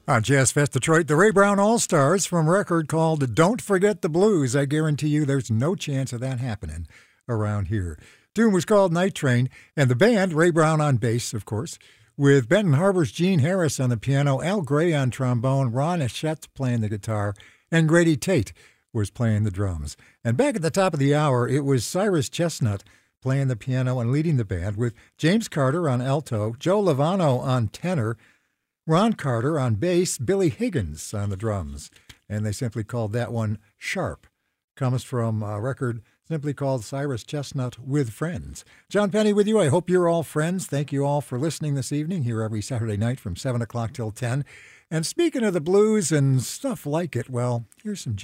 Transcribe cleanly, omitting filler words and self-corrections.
On Jazz Fest Detroit, the Ray Brown All-Stars from a record called Don't Forget the Blues. I guarantee you there's no chance of that happening around here. Tune was called Night Train, and the band, Ray Brown on bass, of course, with Benton Harbor's Gene Harris on the piano, Al Gray on trombone, Ron Eschett playing the guitar, and Grady Tate was playing the drums. And back at the top of the hour, it was Cyrus Chestnut playing the piano and leading the band, with James Carter on alto, Joe Lovano on tenor, Ron Carter on bass, Billy Higgins on the drums. And they simply called that one Sharp. Comes from a record simply called Cyrus Chestnut with Friends. John Penny with you. I hope you're all friends. Thank you all for listening this evening, here every Saturday night from 7 o'clock till 10. And speaking of the blues and stuff like it, well, here's some